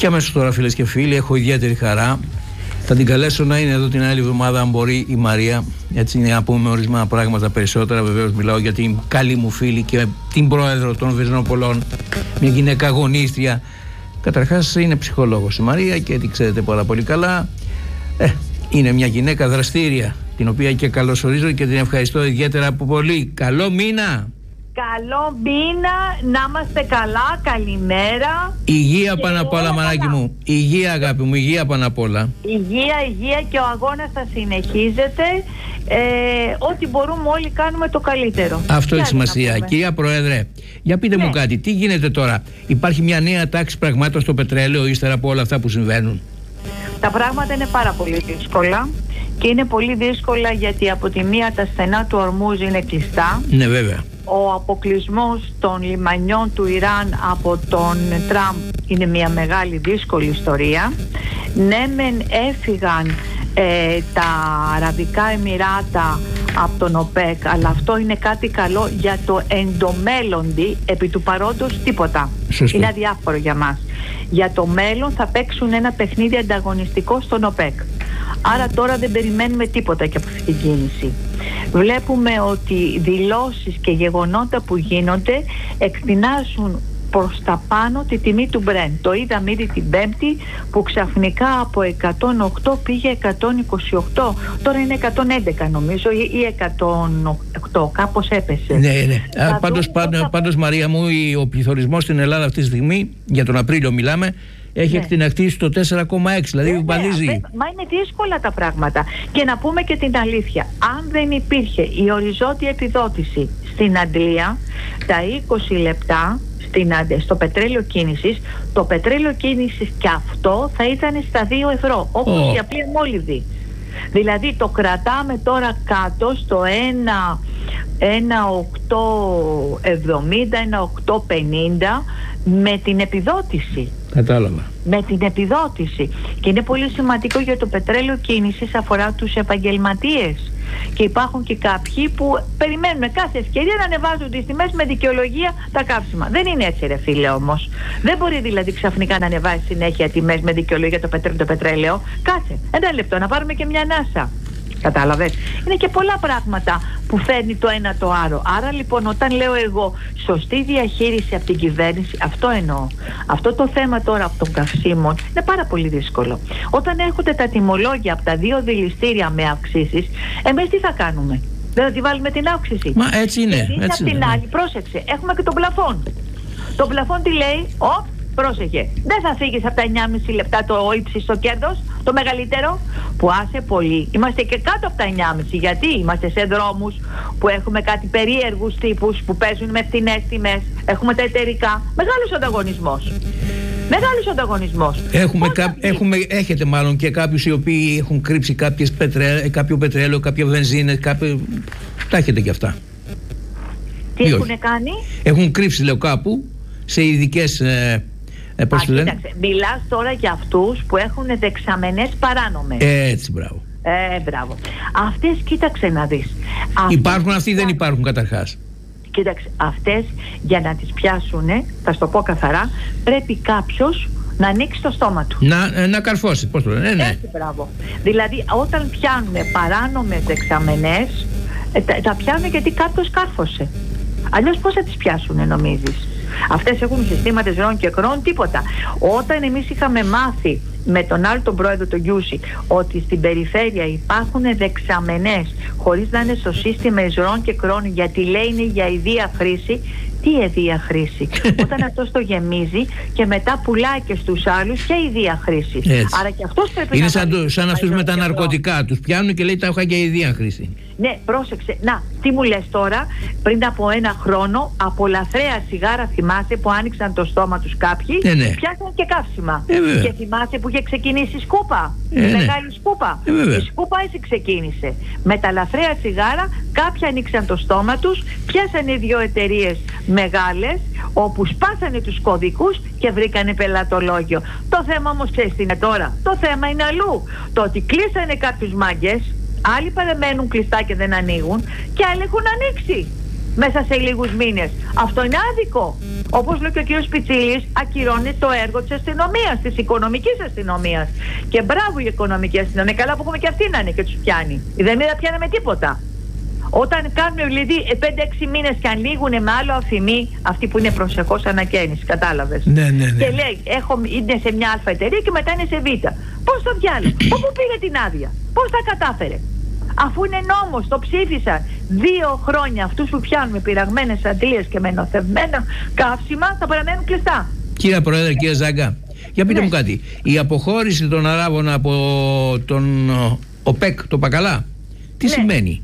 Και αμέσως τώρα, φίλες και φίλοι, έχω ιδιαίτερη χαρά. Θα την καλέσω να είναι εδώ την άλλη εβδομάδα, αν μπορεί, η Μαρία. Έτσι, να πούμε ορισμένα πράγματα περισσότερα. Βεβαίως, μιλάω για την καλή μου φίλη και την πρόεδρο των Βεζινοπολών, μια γυναίκα αγωνίστρια. Καταρχάς, είναι ψυχολόγος η Μαρία και την ξέρετε πάρα πολύ καλά. Είναι μια γυναίκα δραστήρια, την οποία και καλωσορίζω και την ευχαριστώ ιδιαίτερα πολύ. Καλό μήνα! Καλό μήνα, να είμαστε καλά, καλημέρα. Υγεία πάνω απ' όλα, Μαράκι μου. Υγεία, αγάπη μου, υγεία πάνω απ' όλα. Υγεία και ο αγώνας θα συνεχίζεται. Ό,τι μπορούμε όλοι κάνουμε το καλύτερο. Αυτό έχει σημασία. Κυρία Πρόεδρε, για πείτε μου κάτι, τι γίνεται τώρα? Υπάρχει μια νέα τάξη πραγμάτων στο πετρέλαιο ύστερα από όλα αυτά που συμβαίνουν? Τα πράγματα είναι πάρα πολύ δύσκολα. Και είναι πολύ δύσκολα γιατί από τη μία τα στενά του Ορμούζ είναι κλειστά. Ναι, βέβαια. Ο αποκλεισμός των λιμανιών του Ιράν από τον Τραμπ είναι μια μεγάλη δύσκολη ιστορία. Ναι, μεν έφυγαν τα Αραβικά Εμιράτα από τον ΟΠΕΚ, αλλά αυτό είναι κάτι καλό για το εντομέλλοντι, επί του παρόντος τίποτα. Σωστή. Είναι αδιάφορο για μας. Για το μέλλον θα παίξουν ένα παιχνίδι ανταγωνιστικό στον ΟΠΕΚ. Άρα τώρα δεν περιμένουμε τίποτα και από αυτή την κίνηση. Βλέπουμε ότι δηλώσεις και γεγονότα που γίνονται εκτινάσουν προς τα πάνω τη τιμή του Brent. Το είδαμε ήδη την Πέμπτη που ξαφνικά από 108 πήγε 128. Τώρα είναι 111 νομίζω ή 108, κάπως έπεσε. Ναι. Πάντως Μαρία μου, ο πληθωρισμός στην Ελλάδα αυτή τη στιγμή, για τον Απρίλιο μιλάμε, έχει εκτιναχθεί στο 4,6, δηλαδή βαδίζει. Μα είναι δύσκολα τα πράγματα. Και να πούμε και την αλήθεια, αν δεν υπήρχε η οριζόντια επιδότηση στην Αντλία, τα 20 λεπτά στο πετρέλαιο κίνησης, το πετρέλαιο κίνησης και αυτό θα ήταν στα 2 ευρώ, όπως η απλή αμόλυβδη. Δηλαδή το κρατάμε τώρα κάτω στο 1,870, 1,850 με την επιδότηση. Κατάλαβα. Με την επιδότηση. Και είναι πολύ σημαντικό για το πετρέλαιο κίνησης, αφορά τους επαγγελματίες. Και υπάρχουν και κάποιοι που περιμένουν κάθε ευκαιρία να ανεβάζουν τις τιμές με δικαιολογία τα καύσιμα. Δεν είναι έτσι, ρε φίλε, όμως. Δεν μπορεί δηλαδή ξαφνικά να ανεβάσει συνέχεια τιμές με δικαιολογία το πετρέλαιο. Κάτσε, ένα λεπτό, να πάρουμε και μια ανάσα. Κατάλαβες. Είναι και πολλά πράγματα που φέρνει το ένα το άλλο. Άρα λοιπόν, όταν λέω εγώ σωστή διαχείριση από την κυβέρνηση, αυτό εννοώ. Αυτό το θέμα τώρα από των καυσίμων είναι πάρα πολύ δύσκολο. Όταν έρχονται τα τιμολόγια από τα 2 δηληστήρια με αυξήσεις, εμείς τι θα κάνουμε? Δεν θα τη βάλουμε την αύξηση? Μα έτσι είναι. Απ' την άλλη, πρόσεξε, έχουμε και τον πλαφόν. Το πλαφόν τι λέει? Πρόσεχε, δεν θα φύγεις από τα 9,5 λεπτά το ύψιστο κέρδος, το μεγαλύτερο, που άσε πολύ. Είμαστε και κάτω από τα 9,5, γιατί είμαστε σε δρόμους που έχουμε κάτι περίεργους τύπους που παίζουν με φθηνές τιμές. Έχουμε τα εταιρικά. Μεγάλος ανταγωνισμός. Έχετε μάλλον και κάποιους οι οποίοι έχουν κρύψει κάποιο πετρέλαιο, κάποια βενζίνες, τα έχετε και αυτά? Τι έχουν κάνει? Έχουν κρύψει, λέω, κάπου σε ειδικές... Κοίταξε, μιλάς τώρα για αυτούς που έχουν δεξαμενές παράνομες. Έτσι, μπράβο. Μπράβο. Αυτές, κοίταξε να δεις. Υπάρχουν αυτοί ή δεν υπάρχουν καταρχάς? Κοίταξε, αυτές για να τις πιάσουνε, θα σου το πω καθαρά, πρέπει κάποιος να ανοίξει το στόμα του. Να καρφώσει, πώς το λένε, ναι. Έτσι, μπράβο. Δηλαδή, όταν πιάνουν παράνομες δεξαμενές, τα πιάνουν γιατί κάποιος κάρφωσε. Αλλιώς πώς θα τις πιάσουνε, νομίζεις? Αυτές έχουν συστήματα ζώων και κρών, τίποτα. Όταν εμείς είχαμε μάθει με τον άλλο τον πρόεδρο, τον Γιούση, ότι στην περιφέρεια υπάρχουν δεξαμενές χωρίς να είναι στο σύστημα εισρώων και κρών, γιατί λέει είναι για ιδία χρήση. Τι ιδία χρήση? Όταν αυτός το γεμίζει και μετά πουλάει και στους άλλους και ιδία χρήση. Άρα και αυτός πρέπει είναι σαν αυτούς με τα ναρκωτικά. Τους πιάνουν και λέει τα έχω και ιδία χρήση. Ναι, πρόσεξε. Να, τι μου λες τώρα? Πριν από 1 χρόνο, από λαθρέα τσιγάρα, θυμάσαι, που άνοιξαν το στόμα τους κάποιοι, πιάσαν και καύσιμα. Και θυμάσαι που είχε ξεκινήσει η σκούπα, η μεγάλη σκούπα. Η σκούπα έτσι ξεκίνησε. Με τα λαθρέα τσιγάρα, κάποιοι άνοιξαν το στόμα τους, πιάσανε 2 εταιρείες μεγάλες, όπου σπάσανε τους κωδικούς και βρήκανε πελατολόγιο. Το θέμα όμως, ξέρεις τι είναι τώρα? Το θέμα είναι αλλού. Το ότι κλείσανε κάποιους μάγκες, άλλοι παραμένουν κλειστά και δεν ανοίγουν, και άλλοι έχουν ανοίξει. μέσα σε λίγους μήνες. Αυτό είναι άδικο. Όπως λέει και ο κ. Πιτσίλης, ακυρώνει το έργο της αστυνομίας, της οικονομικής αστυνομίας. Και μπράβο η οικονομική αστυνομία. Καλά που έχουμε και αυτή να είναι και τους πιάνει. Δεν πιάνουμε τίποτα. Όταν κάνουν δηλαδή 5-6 μήνες και ανοίγουν με άλλο αφημί, αυτοί που είναι προσεχώς ανακαίνιση, κατάλαβες. Ναι. Και λέει, είναι σε μια Α εταιρεία και μετά είναι σε Β. Πώς το διάλογο, πού πήγε την άδεια, πώς τα κατάφερε. Αφού είναι νόμος, το ψήφισαν 2 χρόνια. Αυτούς που πιάνουν με πειραγμένες αντλίες και με νοθευμένα καύσιμα θα παραμένουν κλειστά. Κύριε Πρόεδρε, κύριε Ζάγκα, για πείτε μου κάτι. Η αποχώρηση των Αράβων από τον ΟΠΕΚ, το Πακαλά, τι σημαίνει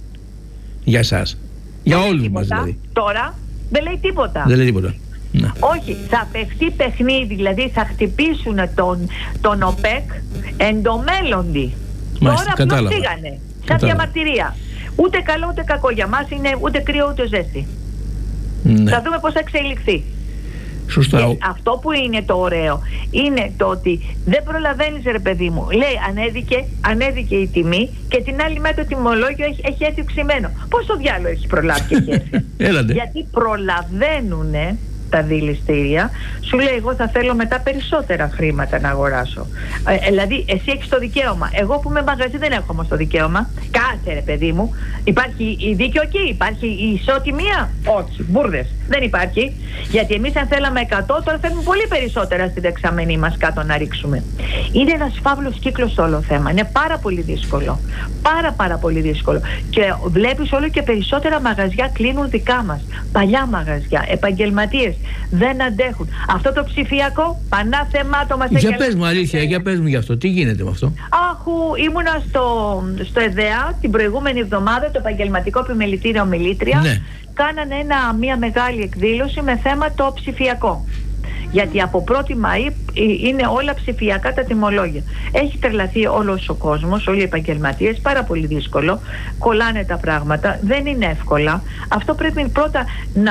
για εσάς, για όλους μας δηλαδή? Τώρα δεν λέει τίποτα. Δεν λέει τίποτα. Να. Όχι, θα παιχτεί παιχνίδι, δηλαδή θα χτυπήσουν τον ΟΠΕΚ εντομέλλοντι. Τώρα απλώς πήγανε σαν διαμαρτυρία. Ούτε καλό ούτε κακό για μας, είναι ούτε κρύο ούτε ζέστη. Ναι. Θα δούμε πώς θα εξελιχθεί. Σωστά. Και αυτό που είναι το ωραίο είναι το ότι δεν προλαβαίνεις, ρε παιδί μου. Λέει ανέβηκε η τιμή και την άλλη μέρα το τιμολόγιο έχει έρθει οξυμένο. Πώς το διάλογο έχει προλάβει και έχει έρθει? Γιατί προλαβαίνουνε τα δηληστήρια, σου λέει εγώ θα θέλω μετά περισσότερα χρήματα να αγοράσω. Δηλαδή εσύ έχεις το δικαίωμα. Εγώ που είμαι μαγαζί δεν έχω όμως το δικαίωμα. Κάτσε ρε παιδί μου. Υπάρχει η δίκαιο εκεί, υπάρχει η ισότιμία? Όχι, μπουρδες. Δεν υπάρχει. Γιατί εμείς αν θέλαμε 100, τώρα θέλουμε πολύ περισσότερα στη δεξαμενή μας κάτω να ρίξουμε. Είναι ένας φαύλος κύκλος το όλο θέμα. Είναι πάρα πολύ δύσκολο. Πάρα πολύ δύσκολο. Και βλέπεις όλο και περισσότερα μαγαζιά κλείνουν δικά μας. Παλιά μαγαζιά, επαγγελματίες. Δεν αντέχουν. Αυτό το ψηφιακό πανάθεμά το μας. Για πες μου αλήθεια, για πες μου γι' αυτό. Τι γίνεται με αυτό? Άχου, ήμουνα στο ΕΔΕΑ την προηγούμενη εβδομάδα, το επαγγελματικό επιμελητήριο ομιλήτρια. Ναι. Κάνανε μια μεγάλη εκδήλωση με θέμα το ψηφιακό. Γιατί από 1η Μαΐου είναι όλα ψηφιακά τα τιμολόγια. Έχει τρελαθεί όλος ο κόσμος, όλοι οι επαγγελματίες, πάρα πολύ δύσκολο. Κολλάνε τα πράγματα, δεν είναι εύκολα. Αυτό πρέπει πρώτα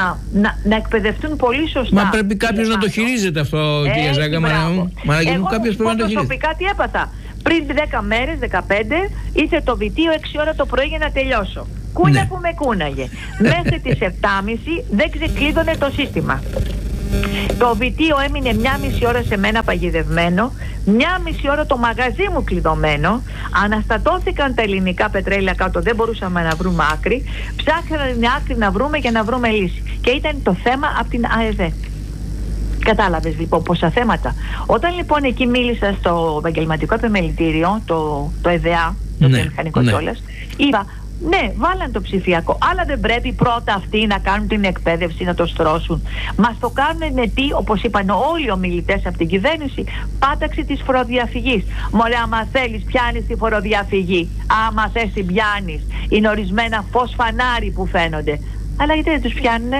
να εκπαιδευτούν πολύ σωστά. Μα πρέπει κάποιος να το χειρίζεται αυτό, κυρία Ζάγκα. Εγώ προσωπικά τι έπαθα? Πριν 10 μέρες, 15, ήρθε το βιτίο 6 ώρα το πρωί για να τελειώσω. Κούνια που με κούναγε. Μέχρι τις 7.30 δεν ξεκλείδωνε το σύστημα. Το βιτίο έμεινε 1,5 ώρα σε μένα παγιδευμένο, 1,5 ώρα το μαγαζί μου κλειδωμένο. Αναστατώθηκαν τα ελληνικά πετρέλαια κάτω, δεν μπορούσαμε να βρούμε άκρη. Ψάχναμε άκρη να βρούμε για να βρούμε λύση. Και ήταν το θέμα από την ΑΕΔ. Κατάλαβες λοιπόν πόσα θέματα. Όταν λοιπόν εκεί μίλησα στο επαγγελματικό επιμελητήριο, το ΕΔΕΑ, το βιομηχανικό κιόλας, είπα ναι, βάλαν το ψηφιακό, αλλά δεν πρέπει πρώτα αυτοί να κάνουν την εκπαίδευση, να το στρώσουν? Μας το κάνουν με τι, όπως είπαν όλοι οι ομιλητές από την κυβέρνηση, πάταξη της φοροδιαφυγής. Μωρέ, άμα θέλεις πιάνεις τη φοροδιαφυγή, άμα θες την πιάνεις. Είναι ορισμένα φως φανάρι που φαίνονται. Αλλά γιατί δεν τους πιάνουνε?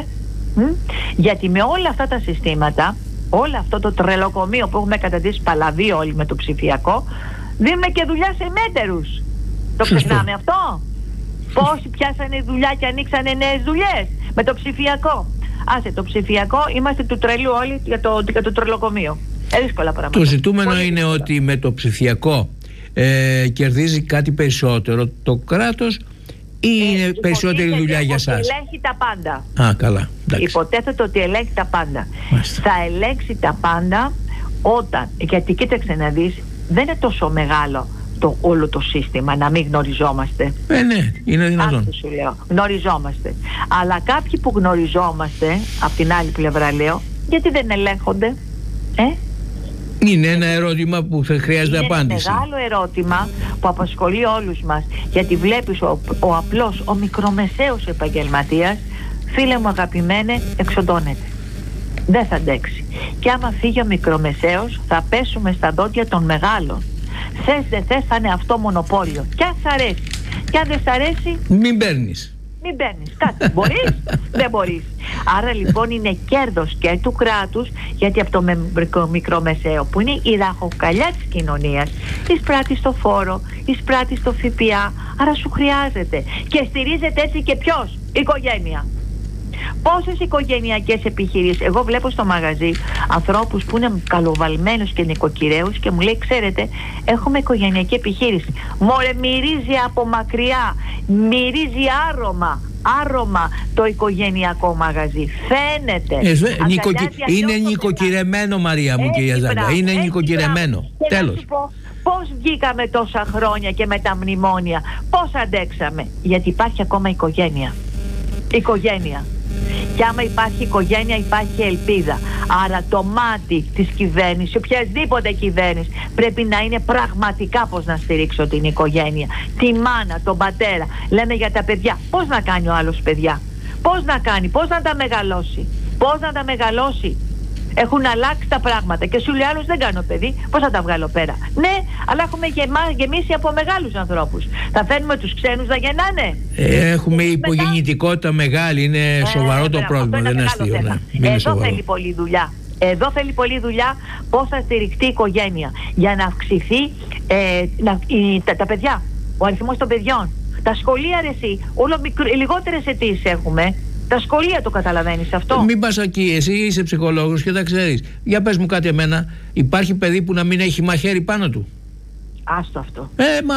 Γιατί με όλα αυτά τα συστήματα, όλο αυτό το τρελοκομείο που έχουμε καταντήσει παλαβή όλοι με το ψηφιακό, δίνουμε και δουλειά σε μέτερους. Το ξεχνάμε αυτό? Πόσοι πιάσανε δουλειά και ανοίξανε νέες δουλειές με το ψηφιακό? Άσε, το ψηφιακό είμαστε του τρελού όλοι για το τρελοκομείο. Δύσκολα πράγματα. Το ζητούμενο είναι ότι με το ψηφιακό κερδίζει κάτι περισσότερο το κράτος ή είναι περισσότερη δουλειά για σας? Ελέγχει τα πάντα. Α, καλά. Υποτίθεται ότι ελέγχει τα πάντα. Θα ελέγξει τα πάντα όταν, γιατί κοίταξε να δεις, δεν είναι τόσο μεγάλο όλο το σύστημα να μην γνωριζόμαστε. Ναι, είναι δυνατόν. Αυτό σου λέω. Γνωριζόμαστε. Αλλά κάποιοι που γνωριζόμαστε, από την άλλη πλευρά λέω, γιατί δεν ελέγχονται? Είναι ένα ερώτημα που θα χρειάζεται απάντηση. Είναι μεγάλο ερώτημα που απασχολεί όλους μας. Γιατί βλέπεις ο απλός, ο μικρομεσαίος επαγγελματίας, φίλε μου αγαπημένε, εξοντώνεται. Δεν θα αντέξει. Και άμα φύγει ο μικρομεσαίος, θα πέσουμε στα δόντια των μεγάλων. Θες δεν θες, θα είναι αυτό μονοπόλιο. Κι αν σ' αρέσει. Κι αν δεν σ' αρέσει, μην παίρνεις. Μην παίρνεις. Κάτι. Μπορείς? Δεν μπορείς. Άρα λοιπόν είναι κέρδος και του κράτους, γιατί από το μικρομεσαίο που είναι η ραχοκαλιά της κοινωνίας, εισπράττει το φόρο, εισπράττει το ΦΠΑ, άρα σου χρειάζεται. Και στηρίζεται έτσι και ποιος? Η οικογένεια. Πόσες οικογενειακές επιχειρήσεις? Εγώ βλέπω στο μαγαζί ανθρώπους που είναι καλοβαλμένους και νοικοκυρέους και μου λέει, ξέρετε, έχουμε οικογενειακή επιχείρηση. Μωρέ, μυρίζει από μακριά, μυρίζει άρωμα. άρωμα το οικογενειακό μαγαζί. Φαίνεται. Είναι νοικοκυρεμένο, Μαρία μου, κυρία Ζάγκα. Είναι νοικοκυρεμένο. Τέλος. Πώς βγήκαμε τόσα χρόνια και με τα μνημόνια, πώς αντέξαμε? Γιατί υπάρχει ακόμα οικογένεια. Οικογένεια. Και άμα υπάρχει οικογένεια, υπάρχει ελπίδα. Άρα το μάτι της κυβέρνησης, οποιασδήποτε κυβέρνηση, πρέπει να είναι πραγματικά πώς να στηρίξω την οικογένεια, τη μάνα, τον πατέρα. Λέμε για τα παιδιά. Πώς να κάνει ο άλλος παιδιά? Πώς να κάνει? Πώς να τα μεγαλώσει? Πώς να τα μεγαλώσει? Έχουν αλλάξει τα πράγματα και σου λέει άλλος, δεν κάνω παιδί, πώς θα τα βγάλω πέρα? Ναι, αλλά έχουμε γεμίσει από μεγάλους ανθρώπους. Θα φέρνουμε τους ξένους να γεννάνε? Έχουμε υπογεννητικότητα μεγάλη, είναι σοβαρό το πρόβλημα, δεν είναι αστείο. Εδώ θέλει πολλή δουλειά. Εδώ θέλει πολλή δουλειά πώς θα στηριχτεί η οικογένεια για να αυξηθεί τα παιδιά, ο αριθμός των παιδιών. Τα σχολεία, ρε εσύ, λιγότερες αιτήσεις έχουμε. Τα σχολεία, το καταλαβαίνεις αυτό? Μην πας εκεί, εσύ είσαι ψυχολόγος και τα ξέρεις. Για πες μου κάτι εμένα, υπάρχει παιδί που να μην έχει μαχαίρι πάνω του? Άστο αυτό.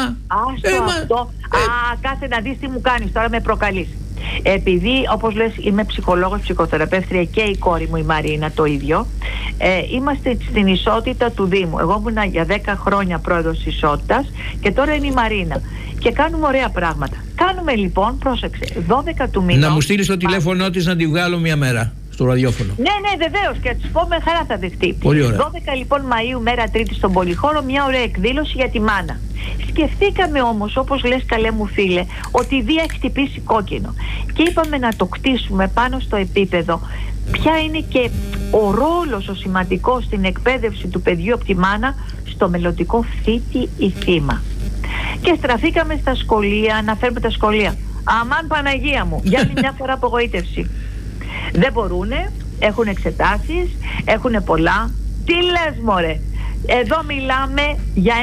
Αυτό. Κάτσε να δεις τι μου κάνεις, τώρα με προκαλείς. Επειδή, όπως λες, είμαι ψυχολόγος, ψυχοθεραπεύτρια και η κόρη μου η Μαρίνα το ίδιο, είμαστε στην ισότητα του Δήμου. Εγώ ήμουν για 10 χρόνια πρόεδρος της ισότητας και τώρα είναι η Μαρίνα. Και κάνουμε ωραία πράγματα. Κάνουμε λοιπόν, πρόσεξε, 12 του μήνα. Να μου στείλεις το τηλέφωνο της να τη βγάλω μια μέρα στο ραδιόφωνο. Ναι, βεβαίως, και θα της πω, με χαρά θα δεχτεί. Πολύ ωραία. 12 λοιπόν Μαΐου, μέρα Τρίτη, στον Πολυχώρο, μια ωραία εκδήλωση για τη μάνα. Σκεφτήκαμε όμως, όπως λες καλέ μου φίλε, ότι η βία έχει χτυπήσει κόκκινο. Και είπαμε να το κτίσουμε πάνω στο επίπεδο. Ποια είναι και ο ρόλος ο σημαντικός στην εκπαίδευση του παιδιού από τη μάνα στο μελλοντικό θήτη ή θύμα. Και στραφήκαμε στα σχολεία, να φέρουμε τα σχολεία. Αμάν Παναγία μου, για άλλη μια φορά απογοήτευση. Δεν μπορούνε, έχουν εξετάσεις, έχουν πολλά. Τι λες μωρέ? Εδώ μιλάμε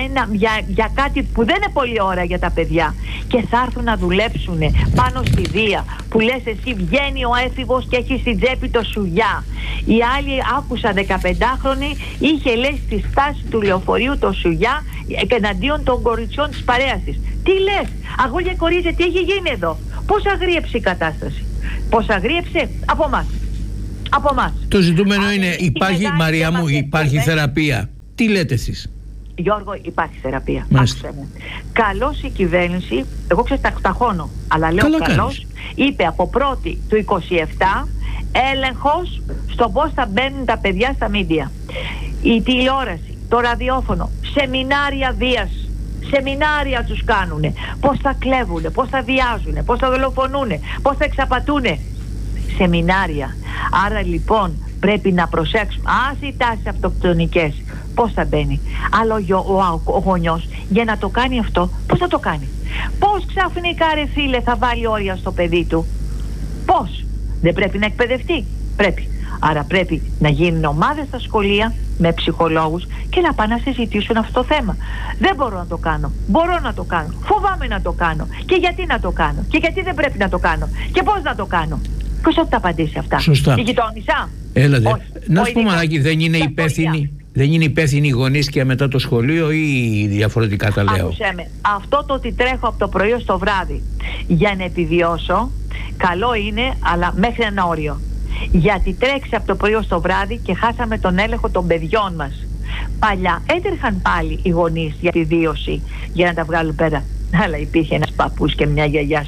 για κάτι που δεν είναι πολλή ώρα για τα παιδιά. Και θα έρθουν να δουλέψουν πάνω στη βία. Που λες εσύ, βγαίνει ο έφηβος και έχει στην τσέπη το σουγιά. Η άλλη, άκουσα 15χρονη, είχε λέει στη στάση του λεωφορείου το σουγιά εναντίον των κοριτσιών της παρέας της. Τι λες? Αγούλια κορίτσια, τι έχει γίνει εδώ? Πώς αγρίεψε η κατάσταση? Πώς αγρίεψε? Από εμάς. Από εμάς. Το ζητούμενο είναι, υπάρχει, Μαρία μου, υπάρχει θεραπεία. Τι λέτε εσείς? Γιώργο, υπάρχει θεραπεία. Άκουσε με. Καλώς η κυβέρνηση, εγώ ξέρω τα χώνω, αλλά λέω καλώς, είπε από 1η του 27 έλεγχος στο πώς θα μπαίνουν τα παιδιά στα μίντια. Η τηλεόραση, το ραδιόφωνο, σεμινάρια βίας. Σεμινάρια τους κάνουνε. Πώς θα κλέβουνε, πώς θα βιάζουνε, πώς θα δολοφονούνε, πώς θα εξαπατούνε. Σεμινάρια. Άρα λοιπόν πρέπει να προσέξουμε. Άσε οι τάσεις αυτοκτονικές, πώς θα μπαίνει? Αλλά ο γονιός για να το κάνει αυτό, πώς θα το κάνει? Πώς ξαφνικά ρε φίλε θα βάλει όρια στο παιδί του? Πώς? Δεν πρέπει να εκπαιδευτεί? Πρέπει. Άρα πρέπει να γίνουν ομάδες στα σχολεία με ψυχολόγους και να πάνε να συζητήσουν αυτό το θέμα. Δεν μπορώ να το κάνω. Μπορώ να το κάνω. Φοβάμαι να το κάνω. Και γιατί να το κάνω? Και γιατί δεν πρέπει να το κάνω? Και πώς να το κάνω? Ποιος θα τα απαντήσει αυτά? Σωστά. Η γειτόνισσα? Έλατε. Να σου πω, Μαράκη, δεν είναι υπεύθυνοι οι γονείς και μετά το σχολείο ή διαφορετικά τα λέω? Άκουσέ με. Αυτό το ότι τρέχω από το πρωί στο βράδυ για να επιβιώσω, καλό είναι, αλλά μέχρι ένα όριο. Γιατί τρέξει από το πρωί στο βράδυ και χάσαμε τον έλεγχο των παιδιών μας. Παλιά έτρεχαν πάλι οι γονείς για επιβίωση, για να τα βγάλουν πέρα. Αλλά υπήρχε ένας παππούς και μια γιαγιά.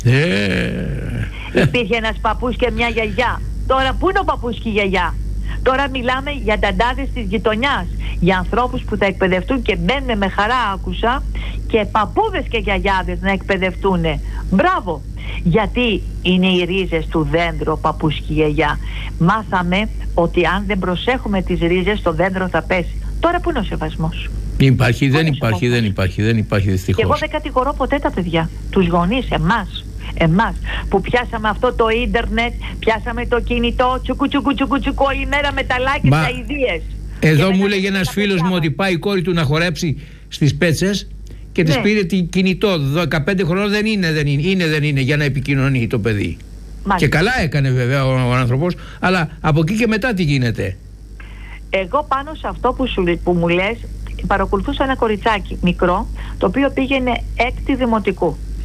Υπήρχε ένας παππούς και μια γιαγιά. Τώρα πού είναι ο παππούς και η γιαγιά? Τώρα μιλάμε για ταντάδες της γειτονιάς, για ανθρώπους που θα εκπαιδευτούν και μπαίνουν με χαρά, άκουσα, και παππούδες και γιαγιάδες να εκπαιδευτούν. Μπράβο! Γιατί είναι οι ρίζες του δέντρου, ο παππούς και η γιαγιά. Μάθαμε ότι αν δεν προσέχουμε τις ρίζες, το δέντρο θα πέσει. Τώρα πού είναι ο σεβασμός? Δεν υπάρχει δυστυχώς. Και εγώ δεν κατηγορώ ποτέ τα παιδιά, τους γονείς, εμάς που πιάσαμε αυτό το ίντερνετ, πιάσαμε το κινητό, τσουκου όλη μέρα με τα like και τα ιδίες. Εδώ μου έλεγε ένας φίλος μου ότι πάει η κόρη του να χορέψει στις Πέτσες και της πήρε κινητό. 15 χρονών δεν είναι για να επικοινωνεί το παιδί. Μάλιστα. Και καλά έκανε βέβαια ο άνθρωπος, αλλά από εκεί και μετά τι γίνεται? Εγώ πάνω σε αυτό που μου λες, παρακολουθούσα ένα κοριτσάκι μικρό, το οποίο πήγαινε 6η δημοτικού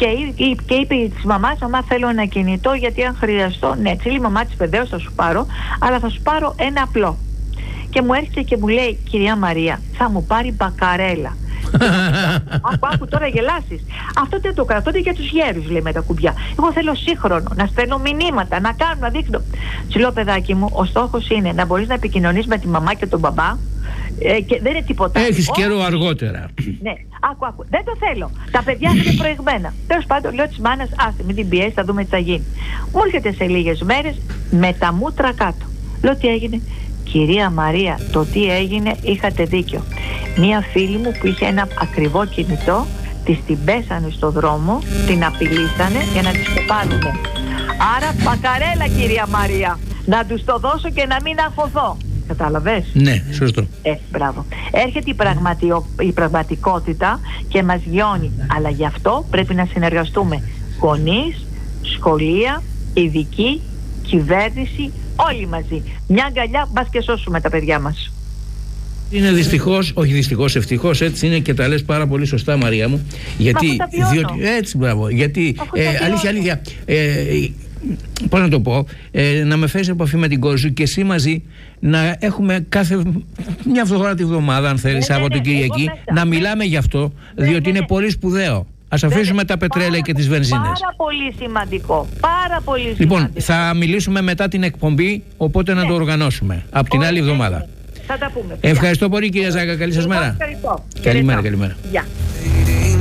και είπε της μαμάς, μαμά θέλω ένα κινητό γιατί αν χρειαστώ, ναι, τσίλη μαμά της βεβαίως θα σου πάρω, αλλά θα σου πάρω ένα απλό. Και μου έρχεται και μου λέει, κυρία Μαρία, θα μου πάρει μπακαρέλα. Άκου τώρα γελάσεις. Αυτό δεν το κρατώνται για τους γέρους, λέει, με τα κουμπιά. Εγώ θέλω σύγχρονο, να στέλνω μηνύματα, να κάνω, να δείχνω. Τσιλό παιδάκι μου, ο στόχος είναι να μπορείς να επικοινωνείς με τη μαμά και τον μπαμπά. Και δεν είναι τίποτα. Έχεις καιρό αργότερα. Ναι, άκου. Δεν το θέλω. Τα παιδιά είναι προηγμένα. Τέλος πάντων, λέω της μάνας, άστε, μην την πιέσει, θα δούμε τι θα γίνει. Μου έρχεται σε λίγες μέρες με τα μούτρα κάτω. Λέω τι έγινε. Κυρία Μαρία, το τι έγινε, είχατε δίκιο. Μία φίλη μου που είχε ένα ακριβό κινητό, της την πέσανε στο δρόμο, την απειλήσανε για να της το πάρουνε. Άρα πακαρέλα, κυρία Μαρία, να τους το δώσω και να μην αγχωθώ. Κατάλαβες? Ναι, σωστό. Μπράβο. Έρχεται η πραγματικότητα και μας γιώνει. Αλλά γι' αυτό πρέπει να συνεργαστούμε. Γονείς, σχολεία, ειδικοί, κυβέρνηση, όλοι μαζί. Μια αγκαλιά, μπας και σώσουμε τα παιδιά μας. Είναι δυστυχώς, όχι δυστυχώς, ευτυχώς, έτσι είναι και τα λες πάρα πολύ σωστά, Μαρία μου. Γιατί, έτσι, μπράβο. Γιατί, αλήθεια, πώς να το πω, να με φέρεις επαφή με την κόρη σου και εσύ μαζί να έχουμε μια φορά τη βδομάδα, αν θέλεις, Σαββατοκύριακη, να μιλάμε γι' αυτό, διότι είναι πολύ σπουδαίο. Ας αφήσουμε τα πετρέλαια και τις βενζίνες. Πάρα πολύ σημαντικό. Πάρα πολύ σημαντικό. Λοιπόν, θα μιλήσουμε μετά την εκπομπή, οπότε να το οργανώσουμε από την άλλη εβδομάδα. Θα τα πούμε. Ευχαριστώ πολύ, κυρία Ζάκα. Καλή σας μέρα. Ευχαριστώ. Καλημέρα. Γεια.